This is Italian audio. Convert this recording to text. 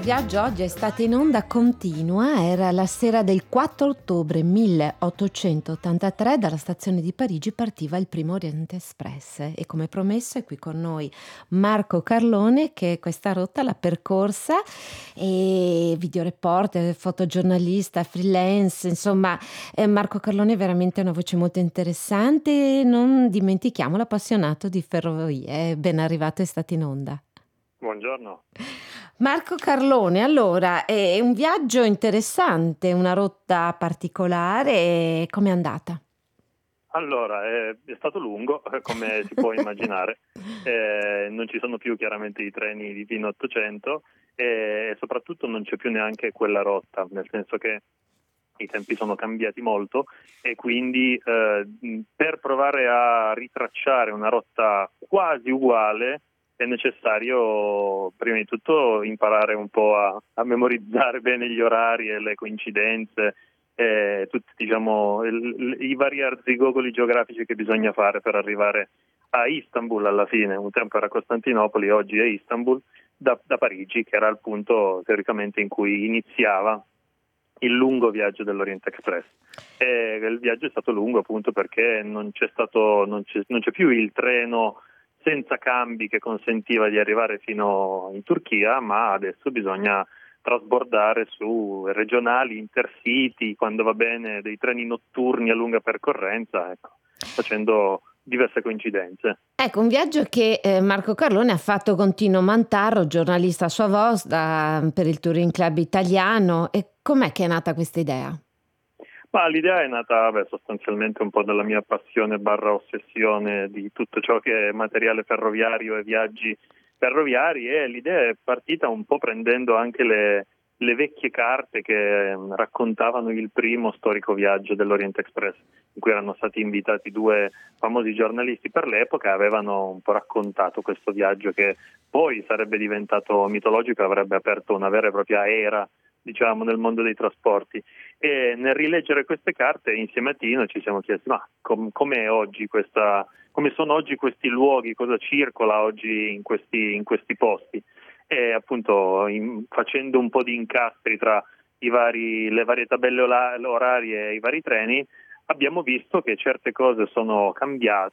viaggio oggi è stata in onda continua, era la sera del 4 ottobre 1883, dalla stazione di Parigi partiva il primo Oriente Express e come promesso è qui con noi Marco Carlone che questa rotta l'ha percorsa, e videoreporter, fotogiornalista, freelance, insomma Marco Carlone è veramente una voce molto interessante, non dimentichiamolo, appassionato di ferrovie. Ben arrivato, è stato in onda. Buongiorno. Marco Carlone, allora, è un viaggio interessante, una rotta particolare, com'è andata? Allora, è stato lungo, come si può immaginare. Non ci sono più chiaramente i treni di fine 800 e soprattutto non c'è più neanche quella rotta, nel senso che i tempi sono cambiati molto e quindi per provare a ritracciare una rotta quasi uguale è necessario prima di tutto imparare un po' a memorizzare bene gli orari e le coincidenze, tutti diciamo i vari arzigogoli geografici che bisogna fare per arrivare a Istanbul alla fine. Un tempo era Costantinopoli, oggi è Istanbul, da Parigi, che era il punto teoricamente in cui iniziava il lungo viaggio dell'Orient Express. E il viaggio è stato lungo appunto perché non c'è più il treno senza cambi che consentiva di arrivare fino in Turchia, ma adesso bisogna trasbordare su regionali, intercity, quando va bene, dei treni notturni a lunga percorrenza, ecco, facendo diverse coincidenze. Ecco, un viaggio che Marco Carlone ha fatto con Tino Mantarro, giornalista a sua volta per il Touring Club italiano. E com'è che è nata questa idea? Ma l'idea è nata sostanzialmente un po' dalla mia passione barra ossessione di tutto ciò che è materiale ferroviario e viaggi ferroviari, e l'idea è partita un po' prendendo anche le vecchie carte che raccontavano il primo storico viaggio dell'Orient Express, in cui erano stati invitati due famosi giornalisti per l'epoca, avevano un po' raccontato questo viaggio che poi sarebbe diventato mitologico e avrebbe aperto una vera e propria era, diciamo, nel mondo dei trasporti. E nel rileggere queste carte insieme a Tino ci siamo chiesti come sono oggi questi luoghi, cosa circola oggi in questi posti, e appunto facendo un po' di incastri tra le varie tabelle orarie e i vari treni abbiamo visto che certe cose sono cambiate